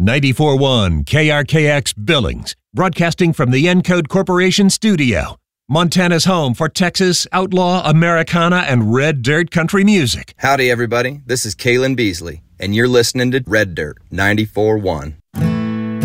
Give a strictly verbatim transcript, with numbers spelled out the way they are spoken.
ninety-four point one K R K X Billings, broadcasting from the Encode Corporation studio. Montana's home for Texas, outlaw, Americana, and red dirt country music. Howdy, everybody. This is Kalen Beasley, and you're listening to Red Dirt ninety-four point one.